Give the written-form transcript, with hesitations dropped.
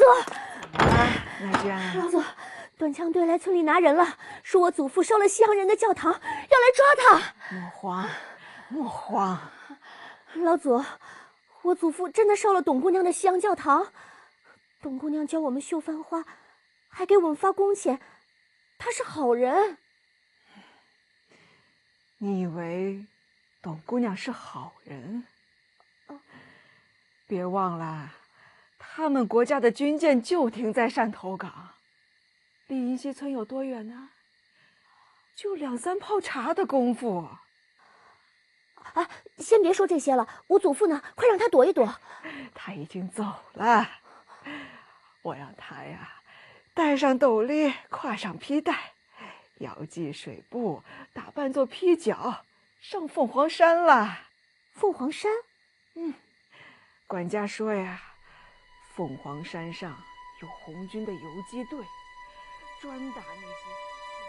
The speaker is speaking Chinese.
乃娟， 老祖，短枪队来村里拿人了，说我祖父烧了西洋人的教堂，要来抓他。 莫慌，莫慌。 老祖，我祖父真的烧了董姑娘的西洋教堂，董姑娘教我们绣番花，还给我们发工钱，她是好人。 你以为董姑娘是好人？别忘了，他们国家的军舰就停在汕头港，离银溪村有多远呢？就2、3泡茶的功夫。 哎，先别说这些了，我祖父呢？快让他躲一躲。 他已经走了，我让他呀，戴上斗笠，挎上皮带，摇系水布，打扮做披脚，上凤凰山了。 凤凰山？ 管家说呀，凤凰山上有红军的游击队，专打那些。